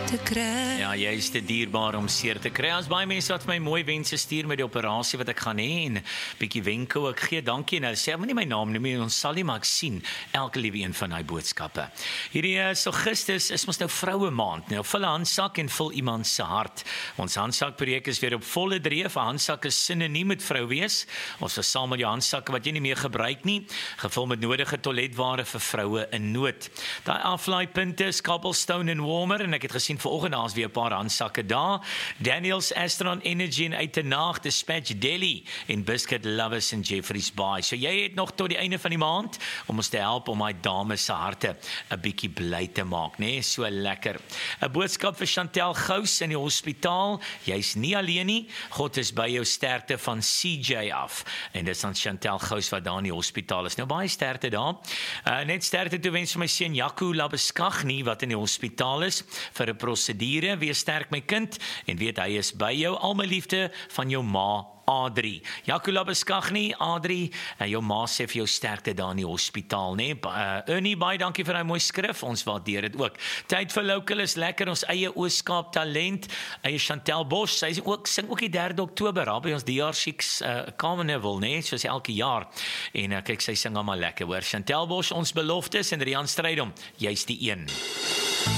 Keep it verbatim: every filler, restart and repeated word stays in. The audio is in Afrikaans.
te kry. Ja, jy is te dierbaar om seer te kry. As baie mense wat vir my mooi wense stuur met die operasie wat ek gaan hê en bietjie wenke ook gee, dankie. En hulle sê, maar nie my naam noem nie, ons sal nie, maar ek sien elke liewe een van daai boodskappe. Hierdie is Augustus is mos nou vroue maand. Nou vul 'n handsak en vul iemand se hart. Ons handsakprojek is weer op volle dreef. 'n Handsak is sinoniem met vrou wees. Ons versamel jou handsakke wat jy nie meer gebruik nie, gevul met nodige toiletware vir vroue in nood. Daai aflaaipunte is Cobblestone en Warmer en ek het gesien vanoggend daar's weer 'n paar handsakke daar. Daniels Astron Energy en Uitenaag, Dispatch Delhi en Biscuit Lovers in Jeffreys Bay. So jy het nog tot die einde van die maand om ons te help om my dames se harte 'n bietjie bly te maak, né? Nee? So lekker. 'n Boodskap vir Chantel Gous in die hospitaal. Jy's nie alleen nie. God is by jou, sterkte van C J af. En dis aan Chantel Gous wat daar in die hospitaal is. Nou baie sterkte daar. Uh, net sterkte toe wens vir my seun Jaco Labeskagni wat in die hospitaal is vir 'n prosedure. Wees sterk my kind en weet hy is by jou. Al my liefde van jou ma Adri. Jaco Labeskagni, Adri, en jou ma sê vir jou sterkte daar in die hospitaal, né? Uh, Ernie, baie dankie vir daai mooi skrif. Ons waardeer dit ook. Tyd vir local is lekker, ons eie Ooskaap talent, eie Chantel Bosch. Sy is ook sing ook die derde Oktober daar by ons die jaar Chics uh, Carnival, né? Soos elke jaar. En uh, kyk, sy sing almal lekker, hoor. Chantel Bosch, ons beloftes en Rian Strydom, jy's die een.